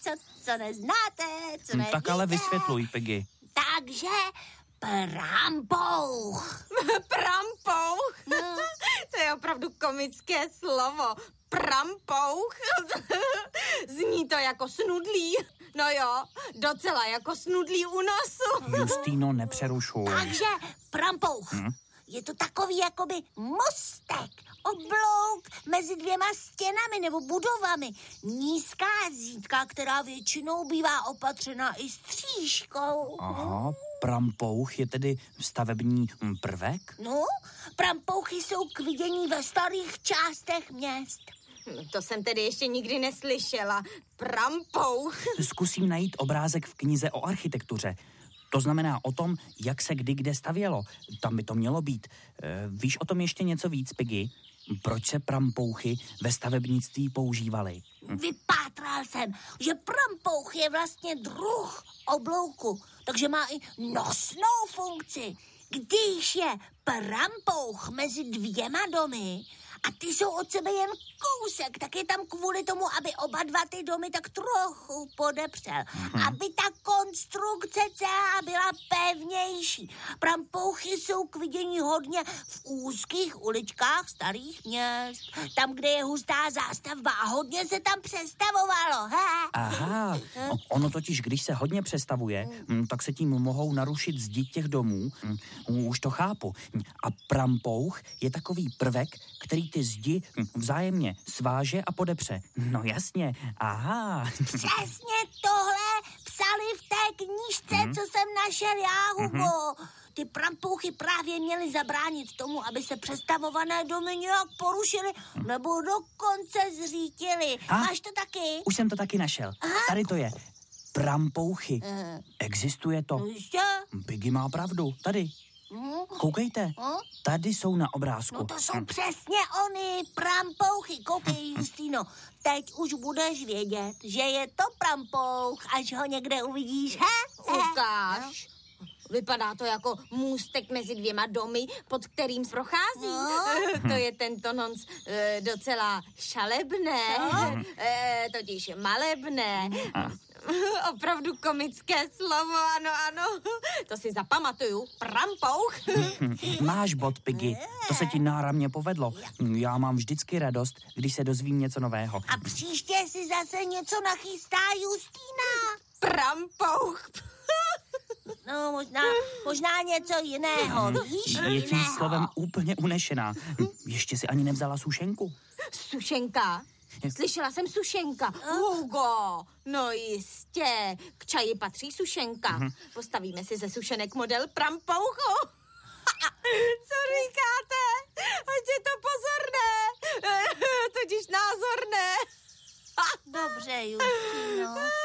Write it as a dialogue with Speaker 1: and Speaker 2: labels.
Speaker 1: co neznáte, co nevíte.
Speaker 2: Tak ale vysvětluj, Piggy.
Speaker 1: Takže prampouch.
Speaker 3: Prampouch?
Speaker 1: No.
Speaker 3: To je opravdu komické slovo. Prampouch? Zní to jako snudlí. No jo, docela jako snudlí u nosu.
Speaker 2: Justýno, nepřerušuj.
Speaker 1: Takže prampouch. Je to takový jakoby mostek, oblouk mezi dvěma stěnami nebo budovami. Nízká zídka, která většinou bývá opatřena i stříškou.
Speaker 2: Aha, prampouch je tedy stavební prvek?
Speaker 1: No, prampouchy jsou k vidění ve starých částech měst.
Speaker 3: To jsem tedy ještě nikdy neslyšela. Prampouch.
Speaker 2: Zkusím najít obrázek v knize o architektuře. To znamená o tom, jak se kdy kde stavělo. Tam by to mělo být. Víš o tom ještě něco víc, Piggy? Proč se prampouchy ve stavebnictví používaly?
Speaker 1: Vypátral jsem, že prampouch je vlastně druh oblouku, takže má i nosnou funkci. Když je prampouch mezi dvěma domy a ty jsou od sebe jen kousek, tak je tam kvůli tomu, aby oba dva ty domy tak trochu podepřel. Aby ta konstrukce celá byla pevnější. Prampouchy jsou k vidění hodně v úzkých uličkách starých měst. Tam, kde je hustá zástavba a hodně se tam přestavovalo.
Speaker 2: Aha, ono totiž, když se hodně přestavuje, tak se tím mohou narušit zdi těch domů. Už to chápu. A prampouch je takový prvek, který ty zdi vzájemně sváže a podepře. No jasně, aha.
Speaker 1: Přesně tohle psali v té knížce, co jsem našel já, Hugo. Ty prampouchy právě měly zabránit tomu, aby se přestavované domy nějak porušily nebo dokonce zřítily. Máš to taky?
Speaker 2: Už jsem to taky našel. Tady to je. Prampouchy. Existuje to.
Speaker 1: No jistě.
Speaker 2: Piggy má pravdu. Tady. Koukejte. Tady jsou na obrázku.
Speaker 1: No to jsou přesně ony prampouchy. Koukej, Justýno. Teď už budeš vědět, že je to prampouch, až ho někde uvidíš.
Speaker 3: Ukáž. Vypadá to jako můstek mezi dvěma domy, pod kterým prochází.
Speaker 1: No.
Speaker 3: To je tento nonc docela šalebné, totiž malebné. Opravdu komické slovo, ano. To si zapamatuju. Prampouch.
Speaker 2: Máš bod, Piggy. To se ti náramně povedlo. Já mám vždycky radost, když se dozvím něco nového.
Speaker 1: A příště si zase něco nachystá Justýna.
Speaker 3: Prampouch.
Speaker 1: No, možná něco jiného, víš?
Speaker 2: Je tím slovem úplně unešená. Ještě si ani nevzala sušenku.
Speaker 3: Sušenka? Slyšela jsem sušenka. Hugo, no jistě. K čaji patří sušenka. Postavíme si ze sušenek model prampouchu. Co říkáte? Ať je to pozorné. Totiž názorné.
Speaker 1: Dobře, Justýno.